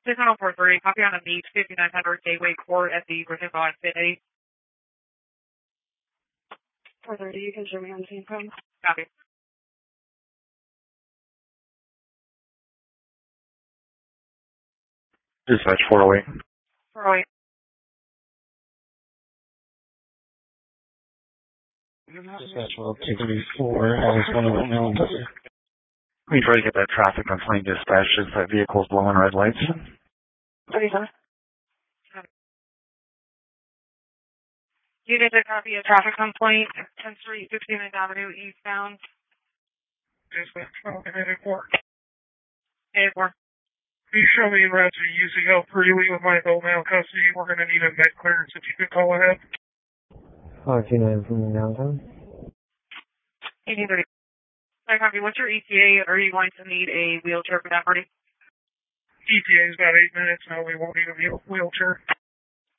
61043, copy on a meet 5900 Gateway Court at the Bridgeville Infinity. 430, you can show me on the same phone. Copy. Dispatch 408. 408. Dispatch 234, Alice 111. We try to get that traffic complaint dispatched as that vehicle's blowing red lights. 37. You did a copy of traffic complaint, 10th Street, 59th Avenue, eastbound. Dispatch 1284. 84. Please show me in route to UCL freely with my adult male custody. We're going to need a med clearance if you could call ahead. 529 from downtown. 1830. Sorry, copy. What's your ETA? Are you going to need a wheelchair for that party? ETA is about 8 minutes. No, we won't need a wheelchair.